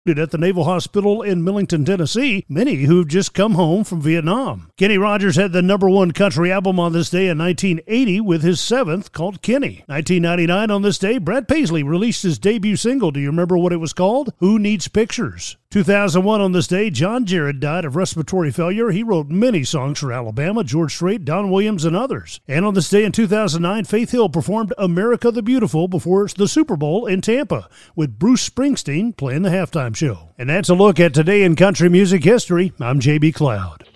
at the Naval Hospital in Millington, Tennessee, many who've just come home from Vietnam. Kenny Rogers had the #1 country album on this day in 1980 with his seventh, called Kenny. 1999 on this day, Brad Paisley released his debut single. Do you remember what it was called? Who Needs Pictures? 2001 on this day, John Jarrett died of respiratory failure. He wrote many songs for Alabama, George Strait, Don Williams, and others. And on this day in 2009, Faith Hill performed America the Beautiful before the Super Bowl in Tampa, with Bruce Springsteen playing the halftime show. And that's a look at Today in Country Music History. I'm J.B. Cloud.